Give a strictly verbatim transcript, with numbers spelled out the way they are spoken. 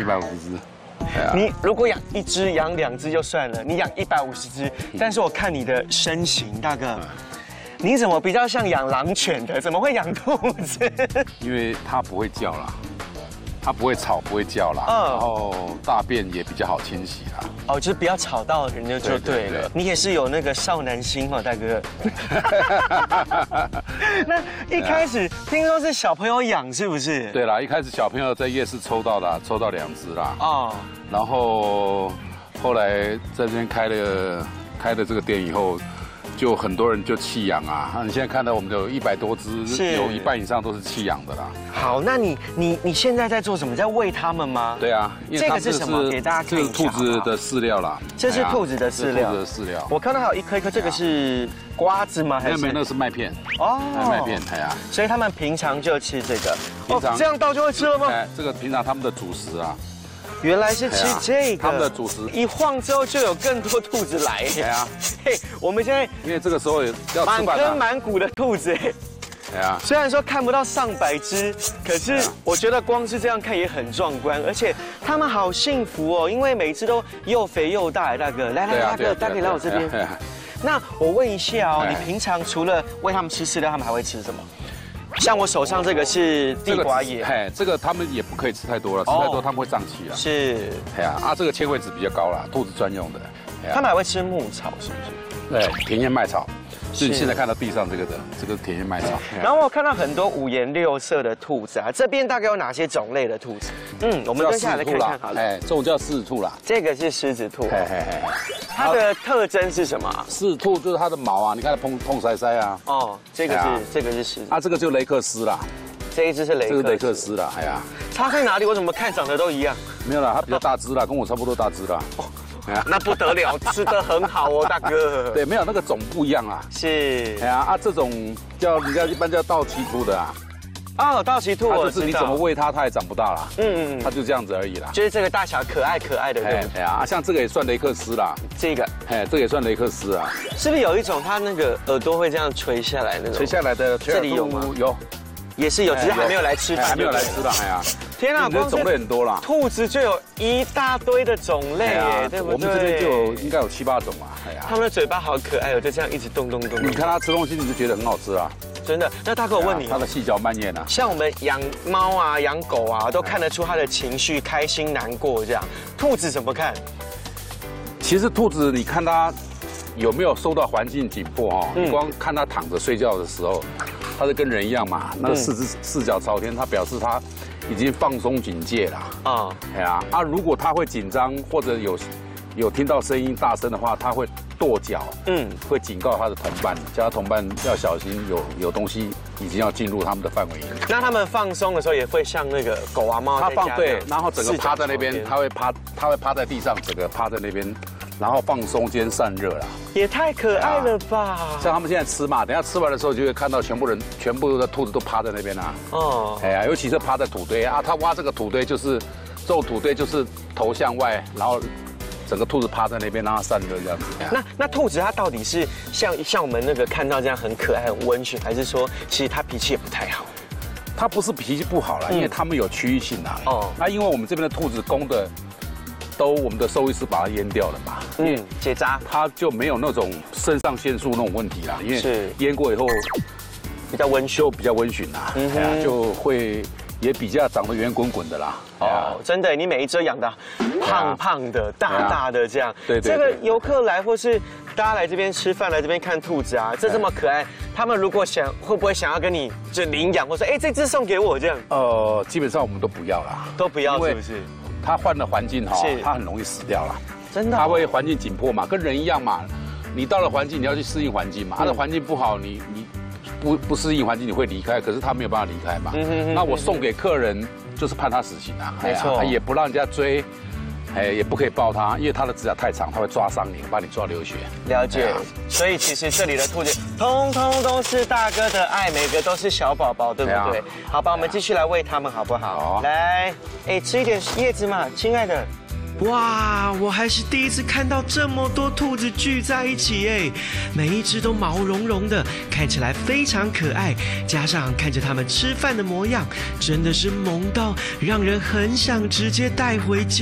一百五十只。 你如果养一只、养两只就算了，你养一百五十只，但是我看你的身形，大哥，你怎么比较像养狼犬的？怎么会养兔子？ 因为它不会叫啦，它不会吵，不会叫啦， 嗯然后大便也比较好清洗啦。 哦，就是不要吵到人就就对了。你也是有那个少男心哦，大哥。那一开始听说是小朋友养，是不是？ 对啦，一开始小朋友在夜市抽到的，抽到两只啦。 哦。 然后后来在这边开了开了这个店以后，就很多人就弃养啊。你现在看到我们有一百多只，有一半以上都是弃养的啦。 好，那你你你现在在做什么？在喂它们吗？ 对啊， 这个是什么？给大家看一下。 这是兔子的饲料啦。 这是兔子的饲料。 兔子的饲料。 我看到还有一颗一颗，这个是瓜子吗？还是？ 没有，那是麦片。 哦， 麦片，哎呀。 所以他们平常就吃这个。 平常这样倒就会吃了吗？ 哎，这个平常他们的主食啊。 原来是吃这个， 他们的主食一晃之后就有更多兔子来。 对啊， 嘿，我们现在因为这个时候要满坑满谷的兔子，哎， 对啊， 虽然说看不到上百只，可是我觉得光是这样看也很壮观，而且它们好幸福哦，因为每只都又肥又大。大哥，来来，大哥，大哥来我这边。那我问一下哦，你平常除了喂它们吃饲料，它们还会吃什么？像我手上这个是地瓜叶， 哎，这个他们也不可以吃太多了，吃太多他们会胀气了。 是， 哎呀，啊，这个纤维质比较高啦，兔子专用的。 他们还会吃牧草，是不是？对，田园麦草，是你现在看到地上这个的，这个田园麦草。 然后我看到很多五颜六色的兔子啊，这边大概有哪些种类的兔子？嗯，我们蹲下来来看看好了。 哎，这种叫狮子兔啦。 这个是狮子兔。 嘿嘿嘿。 它的特征是什么？ 狮子兔就是它的毛啊，你看它蓬蓬塞塞啊。 哦，这个是这个是狮子。 啊，这个就雷克斯啦。 这一只是雷克斯。 这是雷克斯啦，哎呀。 差在哪里？我怎么看长得都一样？ 没有啦，它比较大只啦，跟我差不多大只啦。哦。 那不得了，吃得很好哦，大哥。 对，没有那个种不一样啊。 是。 哎呀啊，这种叫人家一般叫稻岐兔的啊。 哦，稻岐兔， 它就是你怎么喂它，它也长不大啦。嗯嗯，它就这样子而已啦。 就是这个大小可爱可爱的，对不对？ 哎呀啊，像这个也算雷克斯啦。 这个， 哎，这个也算雷克斯啊。 是不是有一种它那个耳朵会这样垂下来那种？ 垂下来的， 这里有吗？ 有。 也是有，只是还没有来吃饭， 还没有来吃吧？哎呀， 天啊， 光种类很多啦， 兔子就有一大堆的种类耶，对不对？ 我们这边就有应该有七八种啊，哎呀， 它们的嘴巴好可爱哦，就这样一直动动动。 你看它吃东西，你就觉得很好吃啊， 真的。那大哥，我问你， 它的细嚼慢咽啊， 像我们养猫啊、养狗啊，都看得出它的情绪，开心、难过这样。兔子怎么看？ 其实兔子，你看它有没有受到环境紧迫哈？你光看它躺着睡觉的时候。它是跟人一样嘛，那四只四脚朝天，它表示它已经放松警戒了啊。哎呀啊，如果它会紧张或者有有听到声音大声的话，它会跺脚，嗯，会警告它的同伴，叫它同伴要小心，有有东西已经要进入他们的范围里。 那他们放松的时候也会像那个狗啊猫， 它放对，然后整个趴在那边，它会趴，它会趴在地上，整个趴在那边。然后放松兼散热啦， 也太可爱了吧！ 像他们现在吃嘛，等下吃完的时候就会看到全部人，全部的兔子都趴在那边啊。哦，哎呀，尤其是趴在土堆啊，他挖这个土堆就是这种土堆就是头向外，然后整个兔子趴在那边让它散热这样子。 那那兔子它到底是像像我们那个看到这样很可爱、很温驯，还是说其实它脾气也不太好？ 它不是脾气不好啦，因为它们有区域性啊。哦，那因为我们这边的兔子公的。都我们的兽医师把它阉掉了嘛， 嗯，结扎， 它就没有那种肾上腺素那种问题啦，因为阉过以后比较温驯， 比较温驯啦，嗯呀，就会也比较长得圆滚滚的啦。 哦，真的，你每一只养的胖胖的、大大的这样， 对对。 这个游客来或是大家来这边吃饭、来这边看兔子啊，这这么可爱，他们如果想会不会想要跟你就领养，或者说哎这只送给我这样？ 呃，基本上我们都不要啦， 都不要，是不是？ 它换了环境哈，它很容易死掉了。 真的？ 它会环境紧迫嘛，跟人一样嘛。你到了环境，你要去适应环境嘛。它的环境不好，你你不不适应环境，你会离开。可是它没有办法离开嘛。那我送给客人就是判他死刑啊。 没错， 也不让人家追，哎，也不可以抱它，因为它的指甲太长，它会抓伤你，把你抓流血。 了解。所以其实这里的兔子，通通都是大哥的爱，每个都是小宝宝，对不对？好吧，我们继续来喂它们，好不好？好。来，哎，吃一点叶子嘛，亲爱的。 哇，我还是第一次看到这么多兔子聚在一起哎，每一只都毛茸茸的，看起来非常可爱，加上看着它们吃饭的模样，真的是萌到让人很想直接带回家。